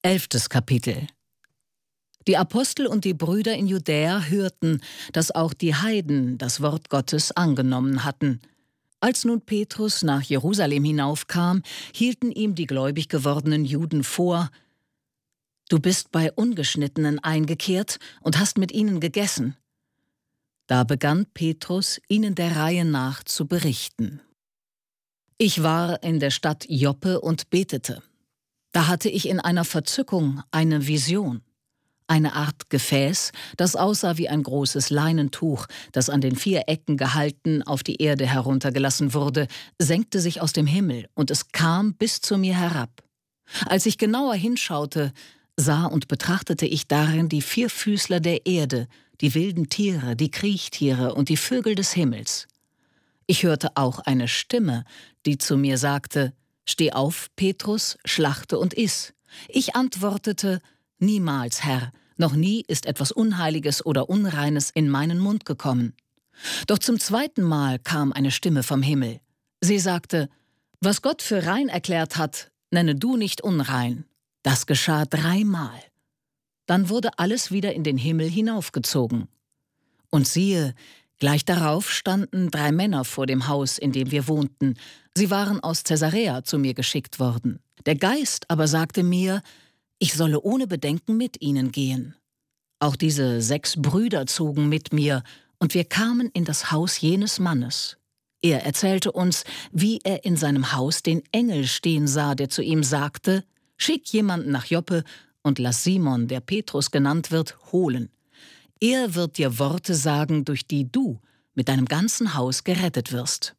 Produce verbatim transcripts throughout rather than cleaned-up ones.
Elftes Kapitel. Die Apostel und die Brüder in Judäa hörten, dass auch die Heiden das Wort Gottes angenommen hatten. Als nun Petrus nach Jerusalem hinaufkam, hielten ihm die gläubig gewordenen Juden vor: »Du bist bei Ungeschnittenen eingekehrt und hast mit ihnen gegessen.« Da begann Petrus, ihnen der Reihe nach zu berichten. »Ich war in der Stadt Joppe und betete. Da hatte ich in einer Verzückung eine Vision. Eine Art Gefäß, das aussah wie ein großes Leinentuch, das an den vier Ecken gehalten auf die Erde heruntergelassen wurde, senkte sich aus dem Himmel, und es kam bis zu mir herab. Als ich genauer hinschaute, sah und betrachtete ich darin die Vierfüßler der Erde, die wilden Tiere, die Kriechtiere und die Vögel des Himmels. Ich hörte auch eine Stimme, die zu mir sagte: »Steh auf, Petrus, schlachte und iss.« Ich antwortete: »Niemals, Herr, noch nie ist etwas Unheiliges oder Unreines in meinen Mund gekommen.« Doch zum zweiten Mal kam eine Stimme vom Himmel. Sie sagte: »Was Gott für rein erklärt hat, nenne du nicht unrein.« Das geschah dreimal. Dann wurde alles wieder in den Himmel hinaufgezogen. Und siehe, gleich darauf standen drei Männer vor dem Haus, in dem wir wohnten. Sie waren aus Caesarea zu mir geschickt worden. Der Geist aber sagte mir, ich solle ohne Bedenken mit ihnen gehen. Auch diese sechs Brüder zogen mit mir, und wir kamen in das Haus jenes Mannes. Er erzählte uns, wie er in seinem Haus den Engel stehen sah, der zu ihm sagte: »Schick jemanden nach Joppe und lass Simon, der Petrus genannt wird, holen. Er wird dir Worte sagen, durch die du mit deinem ganzen Haus gerettet wirst.«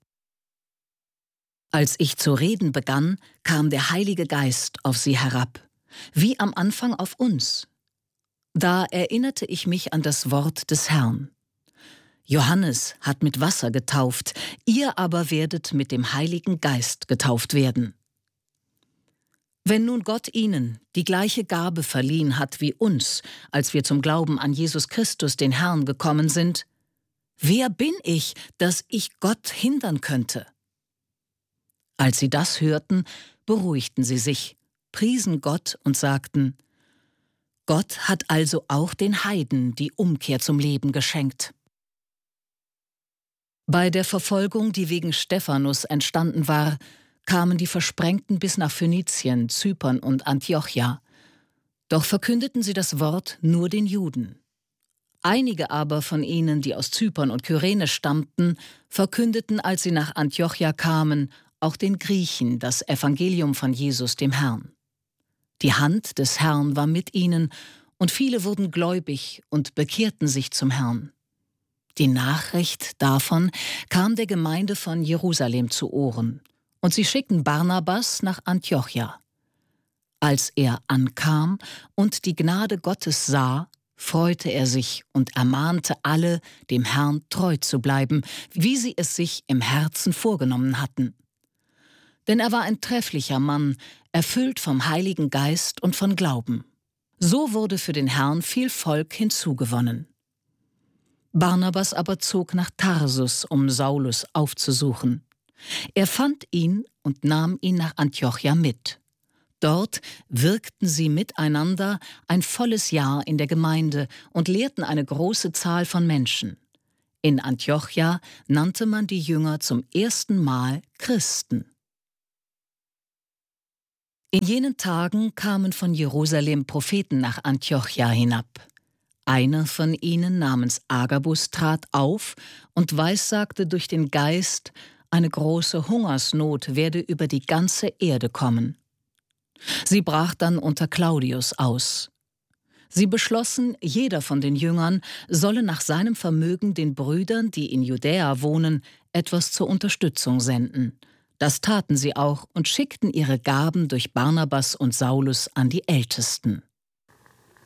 Als ich zu reden begann, kam der Heilige Geist auf sie herab, wie am Anfang auf uns. Da erinnerte ich mich an das Wort des Herrn. Johannes hat mit Wasser getauft, ihr aber werdet mit dem Heiligen Geist getauft werden. Wenn nun Gott ihnen die gleiche Gabe verliehen hat wie uns, als wir zum Glauben an Jesus Christus, den Herrn, gekommen sind, wer bin ich, dass ich Gott hindern könnte? Als sie das hörten, beruhigten sie sich, priesen Gott und sagten: Gott hat also auch den Heiden die Umkehr zum Leben geschenkt. Bei der Verfolgung, die wegen Stephanus entstanden war, kamen die Versprengten bis nach Phönizien, Zypern und Antiochia. Doch verkündeten sie das Wort nur den Juden. Einige aber von ihnen, die aus Zypern und Kyrene stammten, verkündeten, als sie nach Antiochia kamen, auch den Griechen das Evangelium von Jesus, dem Herrn. Die Hand des Herrn war mit ihnen, und viele wurden gläubig und bekehrten sich zum Herrn. Die Nachricht davon kam der Gemeinde von Jerusalem zu Ohren, und sie schickten Barnabas nach Antiochia. Als er ankam und die Gnade Gottes sah, freute er sich und ermahnte alle, dem Herrn treu zu bleiben, wie sie es sich im Herzen vorgenommen hatten. Denn er war ein trefflicher Mann, erfüllt vom Heiligen Geist und von Glauben. So wurde für den Herrn viel Volk hinzugewonnen. Barnabas aber zog nach Tarsus, um Saulus aufzusuchen. Er fand ihn und nahm ihn nach Antiochia mit. Dort wirkten sie miteinander ein volles Jahr in der Gemeinde und lehrten eine große Zahl von Menschen. In Antiochia nannte man die Jünger zum ersten Mal Christen. In jenen Tagen kamen von Jerusalem Propheten nach Antiochia hinab. Einer von ihnen namens Agabus trat auf und weissagte durch den Geist, eine große Hungersnot werde über die ganze Erde kommen. Sie brach dann unter Claudius aus. Sie beschlossen, jeder von den Jüngern solle nach seinem Vermögen den Brüdern, die in Judäa wohnen, etwas zur Unterstützung senden. Das taten sie auch und schickten ihre Gaben durch Barnabas und Saulus an die Ältesten.